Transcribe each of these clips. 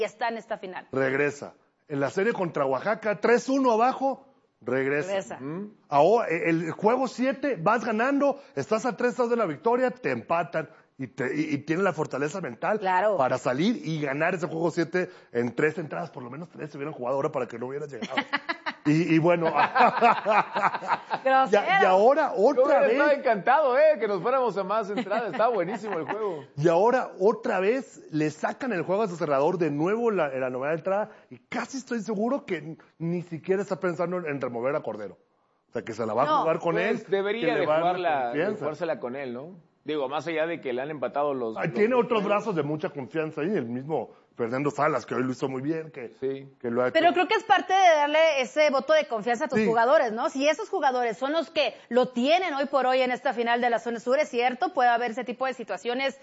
está en esta final. Regresa. En la serie contra Oaxaca, 3-1 abajo, regresa. Ahora, el juego 7, vas ganando, estás a 3 de la victoria, te empatan y tienes la fortaleza mental para salir y ganar ese juego 7 en 3 entradas. Por lo menos 3 se hubieran jugado ahora para que no hubieras llegado. Y bueno, y ahora otra vez. Estaba encantado, que nos fuéramos a más entradas. Estaba buenísimo el juego. Y ahora otra vez le sacan el juego a su cerrador de nuevo en la novena entrada y casi estoy seguro que ni siquiera está pensando en remover a Cordero. O sea, que se la va a jugar con él. Debería de jugársela con él, ¿no? Digo, más allá de que le han empatado los... Tiene otros brazos de mucha confianza ahí, el mismo Fernando Salas, que hoy lo hizo muy bien, que lo ha hecho. Pero creo que es parte de darle ese voto de confianza a tus jugadores, ¿no? Si esos jugadores son los que lo tienen hoy por hoy en esta final de la zona sur, es cierto, puede haber ese tipo de situaciones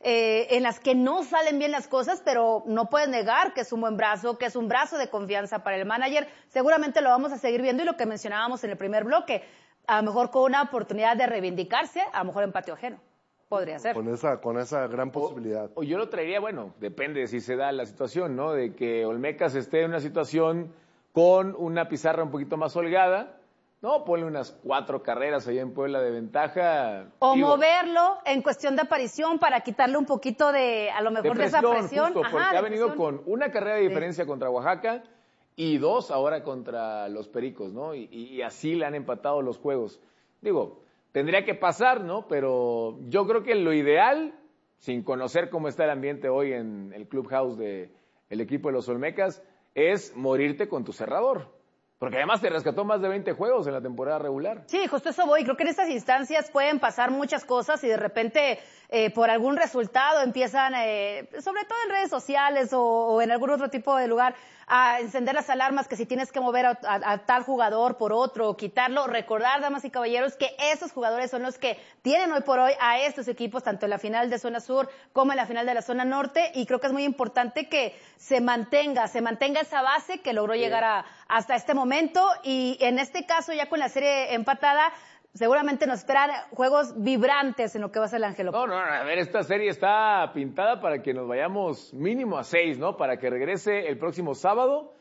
en las que no salen bien las cosas, pero no puedes negar que es un buen brazo, que es un brazo de confianza para el manager. Seguramente lo vamos a seguir viendo y lo que mencionábamos en el primer bloque, a lo mejor con una oportunidad de reivindicarse, a lo mejor en patio ajeno. Podría ser. Con esa gran posibilidad. O yo lo traería, bueno, depende de si se da la situación, ¿no? De que Olmecas esté en una situación con una pizarra un poquito más holgada, ¿no? Ponle unas 4 carreras allá en Puebla de ventaja. O moverlo en cuestión de aparición para quitarle un poquito de, a lo mejor, de esa presión. Justo, porque ha venido con una carrera de diferencia contra Oaxaca y 2 ahora contra los Pericos, ¿no? Y así le han empatado los juegos. Digo, tendría que pasar, ¿no? Pero yo creo que lo ideal, sin conocer cómo está el ambiente hoy en el clubhouse del equipo de los Olmecas, es morirte con tu cerrador. Porque además te rescató más de 20 juegos en la temporada regular. Sí, justo eso voy. Creo que en estas instancias pueden pasar muchas cosas y de repente por algún resultado empiezan, sobre todo en redes sociales o en algún otro tipo de lugar, a encender las alarmas que si tienes que mover a tal jugador por otro o quitarlo. Recordar, damas y caballeros, que esos jugadores son los que tienen hoy por hoy a estos equipos, tanto en la final de zona sur como en la final de la zona norte, y creo que es muy importante que se mantenga esa base que logró llegar hasta este momento, y en este caso ya con la serie empatada, seguramente nos esperan juegos vibrantes en lo que va a ser el Ángel López. No, a ver, esta serie está pintada para que nos vayamos mínimo a 6, ¿no? Para que regrese el próximo sábado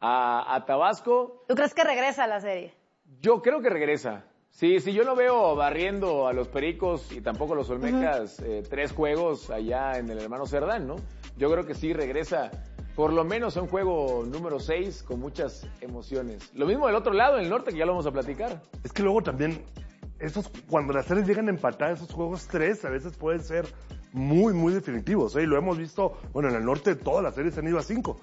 a Tabasco. ¿Tú crees que regresa la serie? Yo creo que regresa. Sí, yo no veo barriendo a los Pericos y tampoco a los Olmecas 3 juegos allá en el hermano Cerdán, ¿no? Yo creo que sí regresa por lo menos a un juego número 6 con muchas emociones. Lo mismo del otro lado, en el norte, que ya lo vamos a platicar. Es que luego también, cuando las series llegan a empatar, esos juegos 3 a veces pueden ser muy, muy definitivos, ¿eh? Y lo hemos visto, bueno, en el norte todas las series han ido a 5.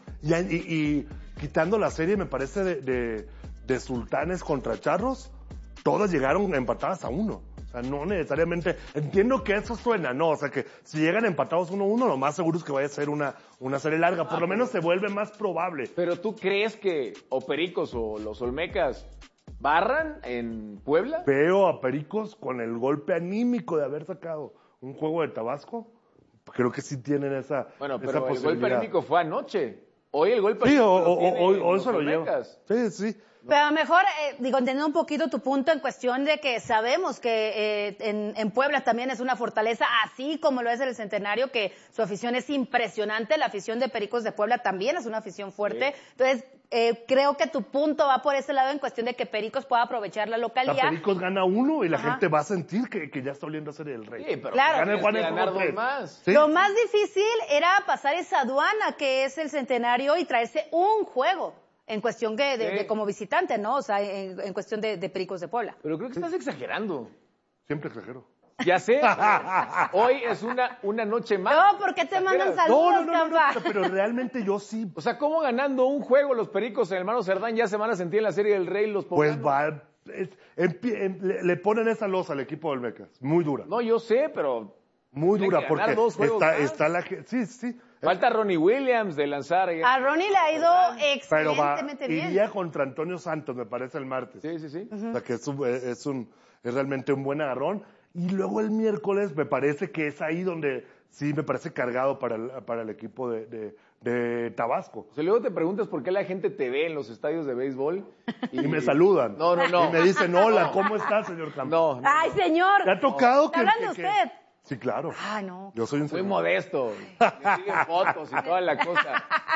Y quitando la serie, me parece, de Sultanes contra Charros, todas llegaron empatadas a 1. O sea, no necesariamente, entiendo que eso suena, ¿no? O sea, que si llegan empatados 1-1, lo más seguro es que vaya a ser una serie larga. Por lo menos se vuelve más probable. Pero ¿tú crees que o Pericos o los Olmecas barran en Puebla? Veo a Pericos con el golpe anímico de haber sacado un juego de Tabasco. Creo que sí tienen esa Bueno, pero esa el posibilidad. golpe anímico fue anoche. Hoy el golpe anímico hoy se lo lleva. Sí. Pero a lo mejor, entendiendo un poquito tu punto en cuestión de que sabemos que en Puebla también es una fortaleza, así como lo es el Centenario, que su afición es impresionante. La afición de Pericos de Puebla también es una afición fuerte. Sí. Entonces, creo que tu punto va por ese lado en cuestión de que Pericos pueda aprovechar la localidad. Pericos gana 1 y la gente va a sentir que ya está oliendo a ser el rey. Sí, pero claro, gana el Juan ganar 2 más. ¿Sí? Lo más difícil era pasar esa aduana que es el Centenario y traerse un juego. En cuestión de como visitante, ¿no? O sea, en cuestión de Pericos de Puebla. Pero creo que estás exagerando. Siempre exagero. Ya sé. Hoy es una noche más. No, porque te mandan saludos, no, pero realmente yo sí. O sea, ¿cómo ganando un juego los Pericos en el hermano Cerdán ya se van a sentir en la Serie del Rey los poblanos? Pues le ponen esa losa al equipo del Mecas. Muy dura. No, yo sé, pero... Muy dura, porque está la gente... Sí. Falta Ronnie Williams de lanzar. A Ronnie le ha ido excelentemente bien. Iría contra Antonio Santos, me parece, el martes. Sí. O sea, que es realmente un buen agarrón. Y luego el miércoles me parece que es ahí donde sí me parece cargado para el equipo de Tabasco. O sea, luego te preguntas por qué la gente te ve en los estadios de béisbol. Y me saludan. No. Y me dicen, hola, ¿cómo está, señor Campos? No. Ay, señor. ¿Te ha tocado ¿Está hablando usted? Sí, claro. Ah, no. Yo soy un Muy modesto. Me siguen fotos y toda la cosa.